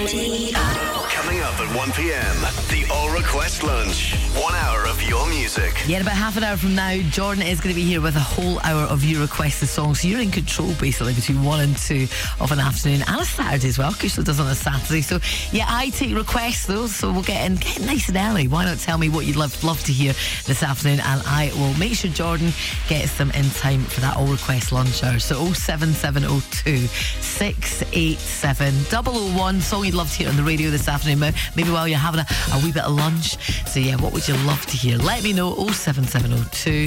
Coming up at 1 p.m, the All Request Lunch. 1 hour of your music. Yeah, in about half an hour from now, Jordan is going to be here with a whole hour of your requested songs. So you're in control, basically, between 1 and 2 of an afternoon and a Saturday as well, because she does on a Saturday. So, yeah, I take requests, though, so we'll get nice and early. Why not tell me what you'd love to hear this afternoon, and I will make sure Jordan gets them in time for that All Request Lunch Hour. So 07702 687 001, song you'd love to hear on the radio this afternoon, maybe while you're having a wee bit of lunch. So yeah, what would you love to hear? Let me know. 07702